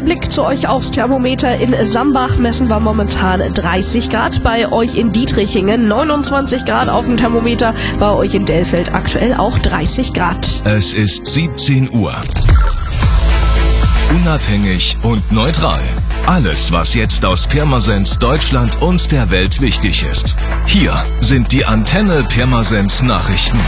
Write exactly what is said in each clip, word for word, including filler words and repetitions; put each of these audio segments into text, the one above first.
Blick zu euch aufs Thermometer. In Sambach messen wir momentan dreißig Grad, bei euch in Dietrichingen neunundzwanzig Grad auf dem Thermometer, bei euch in Dellfeld aktuell auch dreißig Grad. Es ist siebzehn Uhr. Unabhängig und neutral. Alles, was jetzt aus Pirmasens, Deutschland und der Welt wichtig ist. Hier sind die Antenne Pirmasens Nachrichten.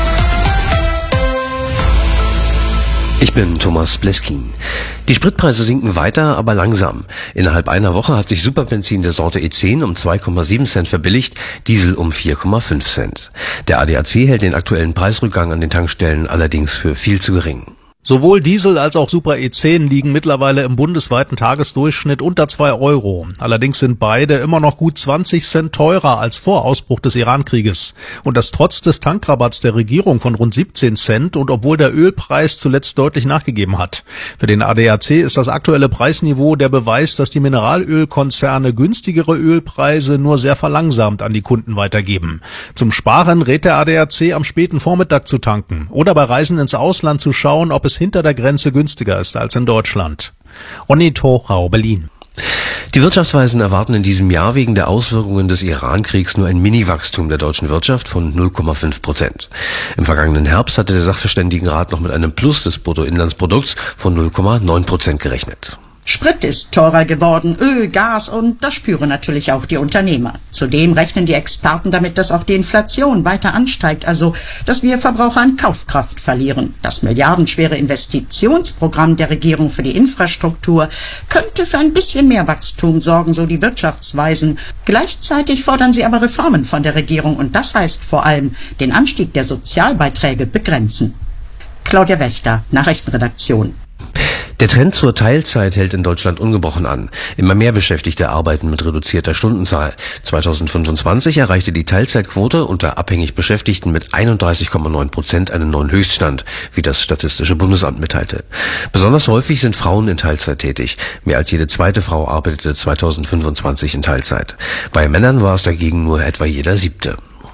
Ich bin Thomas Bleskin. Die Spritpreise sinken weiter, aber langsam. Innerhalb einer Woche hat sich Superbenzin der Sorte E zehn um zwei Komma sieben Cent verbilligt, Diesel um vier Komma fünf Cent. Der A D A C hält den aktuellen Preisrückgang an den Tankstellen allerdings für viel zu gering. Sowohl Diesel als auch Super E zehn liegen mittlerweile im bundesweiten Tagesdurchschnitt unter zwei Euro. Allerdings sind beide immer noch gut zwanzig Cent teurer als vor Ausbruch des Iran-Krieges. Und das trotz des Tankrabatts der Regierung von rund siebzehn Cent und obwohl der Ölpreis zuletzt deutlich nachgegeben hat. Für den A D A C ist das aktuelle Preisniveau der Beweis, dass die Mineralölkonzerne günstigere Ölpreise nur sehr verlangsamt an die Kunden weitergeben. Zum Sparen rät der A D A C, am späten Vormittag zu tanken oder bei Reisen ins Ausland zu schauen, ob es hinter der Grenze günstiger ist als in Deutschland. Onni Tochau, Berlin. Die Wirtschaftsweisen erwarten in diesem Jahr wegen der Auswirkungen des Iran-Kriegs nur ein Mini-Wachstum der deutschen Wirtschaft von null Komma fünf Prozent. Im vergangenen Herbst hatte der Sachverständigenrat noch mit einem Plus des Bruttoinlandsprodukts von null Komma neun Prozent gerechnet. Sprit ist teurer geworden, Öl, Gas und das spüren natürlich auch die Unternehmer. Zudem rechnen die Experten damit, dass auch die Inflation weiter ansteigt, also dass wir Verbraucher an Kaufkraft verlieren. Das milliardenschwere Investitionsprogramm der Regierung für die Infrastruktur könnte für ein bisschen mehr Wachstum sorgen, so die Wirtschaftsweisen. Gleichzeitig fordern sie aber Reformen von der Regierung und das heißt vor allem den Anstieg der Sozialbeiträge begrenzen. Claudia Wächter, Nachrichtenredaktion. Der Trend zur Teilzeit hält in Deutschland ungebrochen an. Immer mehr Beschäftigte arbeiten mit reduzierter Stundenzahl. zweitausendfünfundzwanzig erreichte die Teilzeitquote unter abhängig Beschäftigten mit einunddreißig Komma neun Prozent einen neuen Höchststand, wie das Statistische Bundesamt mitteilte. Besonders häufig sind Frauen in Teilzeit tätig. Mehr als jede zweite Frau arbeitete zweitausendfünfundzwanzig in Teilzeit. Bei Männern war es dagegen nur etwa jeder siebte.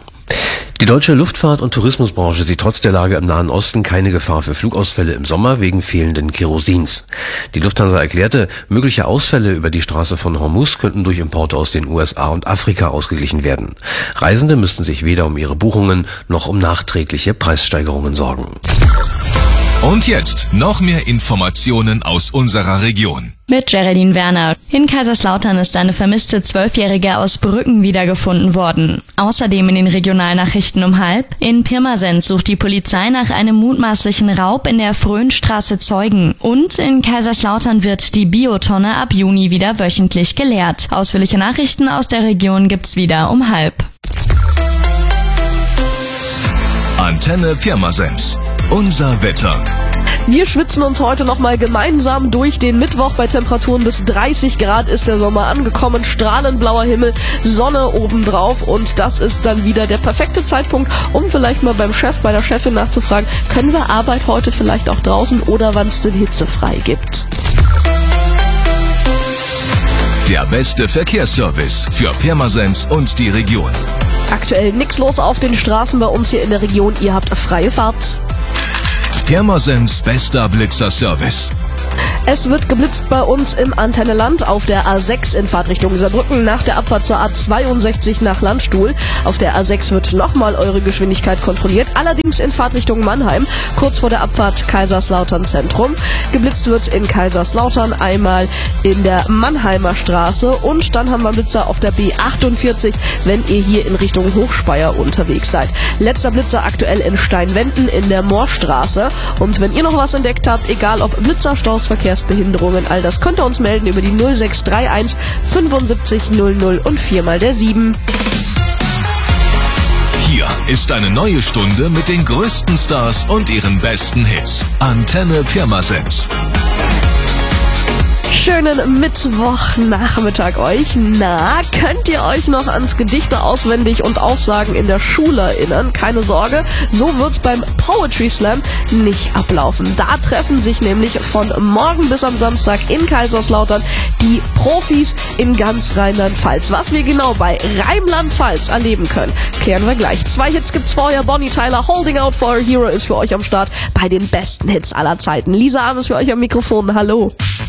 Die deutsche Luftfahrt- und Tourismusbranche sieht trotz der Lage im Nahen Osten keine Gefahr für Flugausfälle im Sommer wegen fehlenden Kerosins. Die Lufthansa erklärte, mögliche Ausfälle über die Straße von Hormuz könnten durch Importe aus den U S A und Afrika ausgeglichen werden. Reisende müssten sich weder um ihre Buchungen noch um nachträgliche Preissteigerungen sorgen. Und jetzt noch mehr Informationen aus unserer Region. Mit Geraldine Werner. In Kaiserslautern ist eine vermisste Zwölfjährige aus Brücken wiedergefunden worden. Außerdem in den Regionalnachrichten um halb. In Pirmasens sucht die Polizei nach einem mutmaßlichen Raub in der Fröhnstraße Zeugen. Und in Kaiserslautern wird die Biotonne ab Juni wieder wöchentlich geleert. Ausführliche Nachrichten aus der Region gibt's wieder um halb. Antenne Pirmasens. Unser Wetter. Wir schwitzen uns heute nochmal gemeinsam durch den Mittwoch. Bei Temperaturen bis dreißig Grad ist der Sommer angekommen. Strahlend blauer Himmel, Sonne obendrauf. Und das ist dann wieder der perfekte Zeitpunkt, um vielleicht mal beim Chef, bei der Chefin nachzufragen, können wir Arbeit heute vielleicht auch draußen oder wann es denn hitzefrei gibt. Der beste Verkehrsservice für Pirmasens und die Region. Aktuell nichts los auf den Straßen bei uns hier in der Region. Ihr habt freie Fahrt. Pirmasens bester Blitzerservice. Es wird geblitzt bei uns im Antenneland auf der A sechs in Fahrtrichtung Saarbrücken nach der Abfahrt zur A zweiundsechzig nach Landstuhl. Auf der A sechs wird nochmal eure Geschwindigkeit kontrolliert, allerdings in Fahrtrichtung Mannheim, kurz vor der Abfahrt Kaiserslautern Zentrum. Geblitzt wird in Kaiserslautern einmal in der Mannheimer Straße und dann haben wir Blitzer auf der B achtundvierzig, wenn ihr hier in Richtung Hochspeyer unterwegs seid. Letzter Blitzer aktuell in Steinwenden in der Moorstraße. Und wenn ihr noch was entdeckt habt, egal ob Blitzer, Staus, Verkehrsbehinderungen, all das könnt ihr uns melden über die null sechs drei eins fünfundsiebzig null null und viermal der sieben. Hier ist eine neue Stunde mit den größten Stars und ihren besten Hits. Antenne Pirmasens. Schönen Mittwochnachmittag euch. Na, könnt ihr euch noch ans Gedichte auswendig und Aufsagen in der Schule erinnern? Keine Sorge, so wird's beim Poetry Slam nicht ablaufen. Da treffen sich nämlich von morgen bis am Samstag in Kaiserslautern die Profis in ganz Rheinland-Pfalz. Was wir genau bei Rheinland-Pfalz erleben können, klären wir gleich. Zwei Hits gibt's vorher. Bonnie Tyler, Holding Out for a Hero ist für euch am Start bei den besten Hits aller Zeiten. Lisa Arm ist für euch am Mikrofon. Hallo.